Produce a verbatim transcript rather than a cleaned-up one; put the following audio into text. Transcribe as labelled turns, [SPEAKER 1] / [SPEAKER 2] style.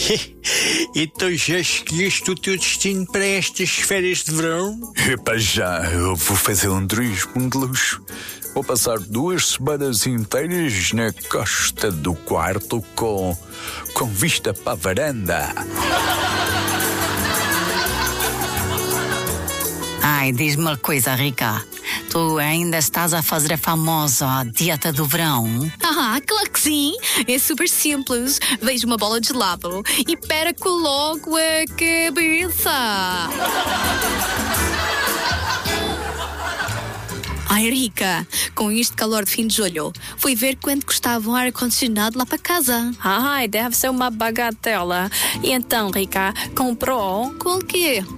[SPEAKER 1] Então já escolheste o teu destino para estas férias de verão?
[SPEAKER 2] Epá, já, eu vou fazer um turismo de luxo. Vou passar duas semanas inteiras na costa do quarto com, com vista para a varanda.
[SPEAKER 3] Ai, diz-me uma coisa, Rica. Tu ainda estás a fazer a famosa dieta do verão?
[SPEAKER 4] Ah, claro que sim. É super simples. Vejo uma bola de gelado e perco logo a cabeça. Ai, Rica, com este calor de fim de julho, fui ver quanto custava um ar-condicionado lá para casa.
[SPEAKER 5] Ai, deve ser uma bagatela. E então, Rica, comprou?
[SPEAKER 4] Com o quê?